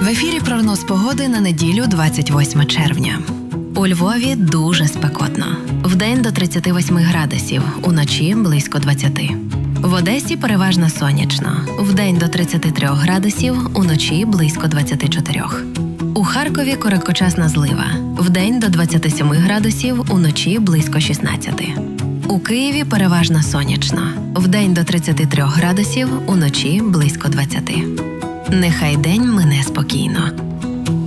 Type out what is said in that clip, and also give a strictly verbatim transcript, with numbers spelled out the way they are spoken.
ефірі прогноз погоди на неділю двадцять восьме червня. У Львові дуже спекотно. Вдень до тридцяти восьми градусів, уночі близько двадцяти. В Одесі переважно сонячно. Вдень до тридцяти трьох градусів, уночі близько двадцяти чотирьох. У Харкові короткочасна злива. Вдень до двадцяти семи градусів, уночі близько шістнадцяти. У Києві переважно сонячно. Вдень до тридцяти трьох градусів, уночі близько двадцяти. Нехай день мине спокійно.